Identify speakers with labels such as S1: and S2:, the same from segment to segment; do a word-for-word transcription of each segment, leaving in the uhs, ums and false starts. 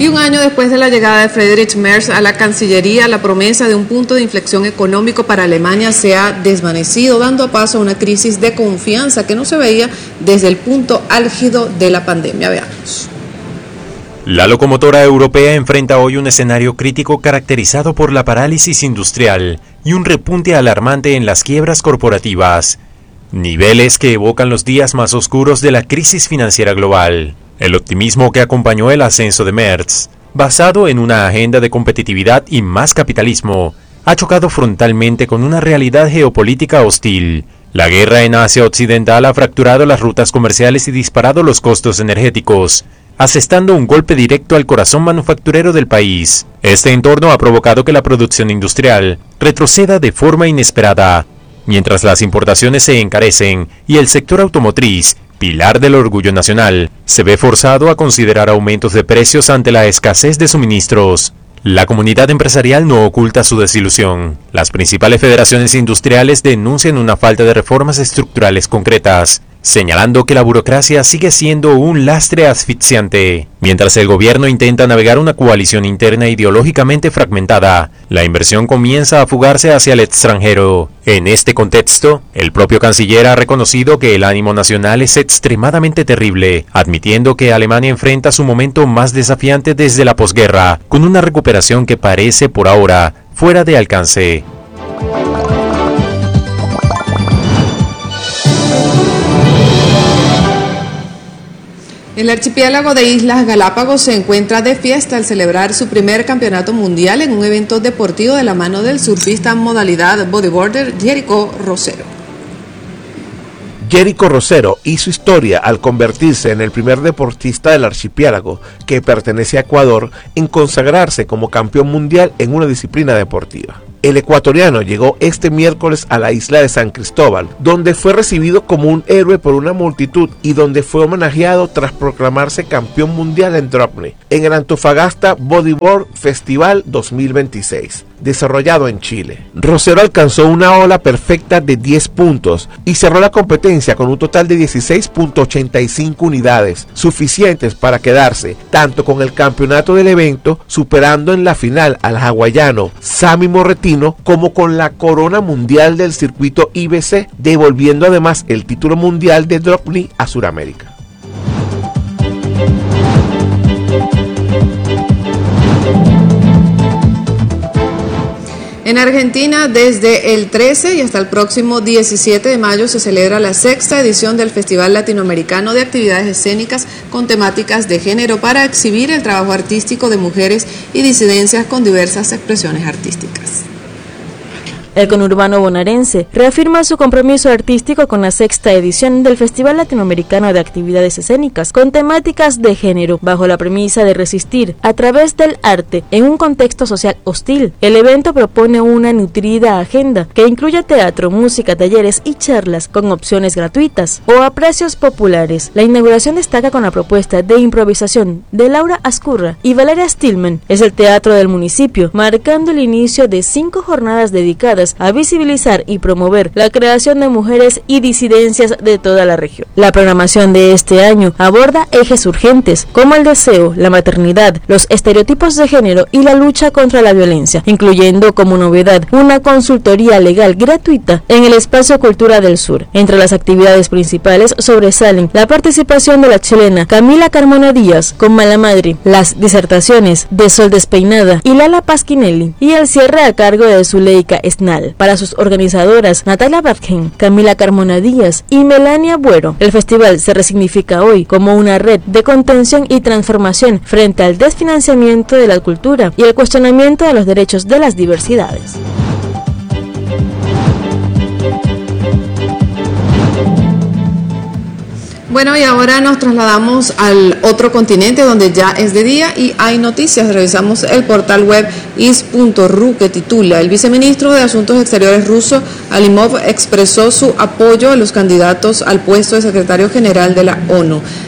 S1: Y un año después de la llegada de Friedrich Merz a la Cancillería, la promesa de un punto de inflexión económico para Alemania se ha desvanecido, dando paso a una crisis de confianza que no se veía desde el punto álgido de la pandemia. Veamos.
S2: La locomotora europea enfrenta hoy un escenario crítico caracterizado por la parálisis industrial y un repunte alarmante en las quiebras corporativas, niveles que evocan los días más oscuros de la crisis financiera global. El optimismo que acompañó el ascenso de Merz, basado en una agenda de competitividad y más capitalismo, ha chocado frontalmente con una realidad geopolítica hostil. La guerra en Asia Occidental ha fracturado las rutas comerciales y disparado los costos energéticos, asestando un golpe directo al corazón manufacturero del país. Este entorno ha provocado que la producción industrial retroceda de forma inesperada, mientras las importaciones se encarecen y el sector automotriz, pilar del orgullo nacional, se ve forzado a considerar aumentos de precios ante la escasez de suministros. La comunidad empresarial no oculta su desilusión. Las principales federaciones industriales denuncian una falta de reformas estructurales concretas, señalando que la burocracia sigue siendo un lastre asfixiante. Mientras el gobierno intenta navegar una coalición interna ideológicamente fragmentada, la inversión comienza a fugarse hacia el extranjero. En este contexto, el propio canciller ha reconocido que el ánimo nacional es extremadamente terrible, admitiendo que Alemania enfrenta su momento más desafiante desde la posguerra, con una recuperación que parece por ahora fuera de alcance.
S1: El archipiélago de Islas Galápagos se encuentra de fiesta al celebrar su primer campeonato mundial en un evento deportivo de la mano del surfista en modalidad bodyboarder Jerico Rosero.
S3: Jerico Rosero hizo historia al convertirse en el primer deportista del archipiélago, que pertenece a Ecuador, en consagrarse como campeón mundial en una disciplina deportiva. El ecuatoriano llegó este miércoles a la isla de San Cristóbal, donde fue recibido como un héroe por una multitud y donde fue homenajeado tras proclamarse campeón mundial en Dropney, en el Antofagasta Bodyboard Festival dos mil veintiséis, desarrollado en Chile. Rosero alcanzó una ola perfecta de diez puntos y cerró la competencia con un total de dieciséis punto ochenta y cinco unidades, suficientes para quedarse tanto con el campeonato del evento, superando en la final al hawaiano Sami Morretino, como con la corona mundial del circuito I B C, devolviendo además el título mundial de Dropney a Sudamérica.
S1: En Argentina, desde el trece y hasta el próximo diecisiete de mayo se celebra la sexta edición del Festival Latinoamericano de Actividades Escénicas con temáticas de género para exhibir el trabajo artístico de mujeres y disidencias con diversas expresiones artísticas.
S4: El conurbano bonaerense reafirma su compromiso artístico con la sexta edición del Festival Latinoamericano de Actividades Escénicas con temáticas de género, bajo la premisa de resistir a través del arte en un contexto social hostil. El evento propone una nutrida agenda que incluye teatro, música, talleres y charlas con opciones gratuitas o a precios populares. La inauguración destaca con la propuesta de improvisación de Laura Ascurra y Valeria Stillman. Es el teatro del municipio, marcando el inicio de cinco jornadas dedicadas a visibilizar y promover la creación de mujeres y disidencias de toda la región. La programación de este año aborda ejes urgentes como el deseo, la maternidad, los estereotipos de género y la lucha contra la violencia, incluyendo como novedad una consultoría legal gratuita en el Espacio Cultura del Sur. Entre las actividades principales sobresalen la participación de la chilena Camila Carmona Díaz con Mala Madre, las disertaciones de Sol Despeinada y Lala Pasquinelli y el cierre a cargo de Zuleika Esnal. Para sus organizadoras Natalia Badgen, Camila Carmona Díaz y Melania Buero, el festival se resignifica hoy como una red de contención y transformación frente al desfinanciamiento de la cultura y el cuestionamiento de los derechos de las diversidades.
S1: Bueno, y ahora nos trasladamos al otro continente donde ya es de día y hay noticias. Revisamos el portal web is punto ru que titula: el viceministro de Asuntos Exteriores ruso, Alimov, expresó su apoyo a los candidatos al puesto de secretario general de la ONU.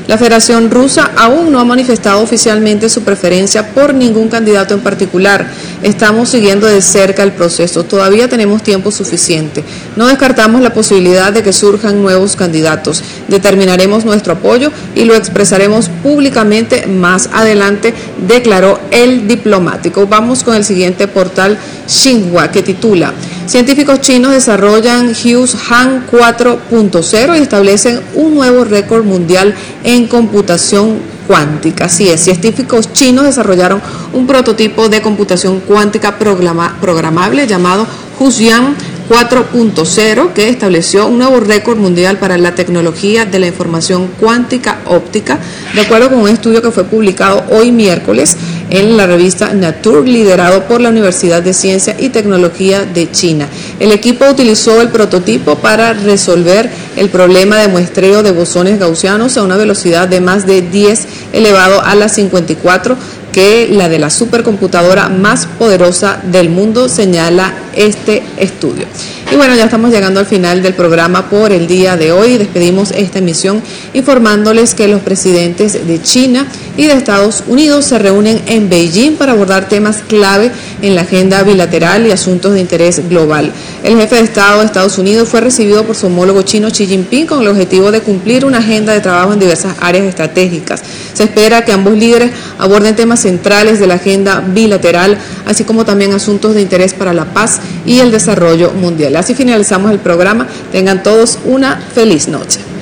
S1: La Federación Rusa aún no ha manifestado oficialmente su preferencia por ningún candidato en particular. Estamos siguiendo de cerca el proceso. Todavía tenemos tiempo suficiente. No descartamos la posibilidad de que surjan nuevos candidatos. Determinaremos nuestro apoyo y lo expresaremos públicamente más adelante, declaró el diplomático. Vamos con el siguiente portal, Xinhua, que titula: científicos chinos desarrollan Huangshan cuatro punto cero y establecen un nuevo récord mundial en computación cuántica. Así es, científicos chinos desarrollaron un prototipo de computación cuántica programa, programable llamado Huangshan cuatro punto cero, que estableció un nuevo récord mundial para la tecnología de la información cuántica óptica, de acuerdo con un estudio que fue publicado hoy miércoles en la revista Nature, liderado por la Universidad de Ciencia y Tecnología de China. El equipo utilizó el prototipo para resolver el problema de muestreo de bosones gaussianos a una velocidad de más de diez elevado a la cincuenta y cuatro, que la de la supercomputadora más poderosa del mundo, señala este estudio. Y bueno, ya estamos llegando al final del programa por el día de hoy. Despedimos esta emisión informándoles que los presidentes de China y de Estados Unidos se reúnen en Beijing para abordar temas clave en la agenda bilateral y asuntos de interés global. El jefe de Estado de Estados Unidos fue recibido por su homólogo chino Xi Jinping con el objetivo de cumplir una agenda de trabajo en diversas áreas estratégicas. Se espera que ambos líderes aborden temas centrales de la agenda bilateral, así como también asuntos de interés para la paz y el desarrollo mundial. Así finalizamos el programa. Tengan todos una feliz noche.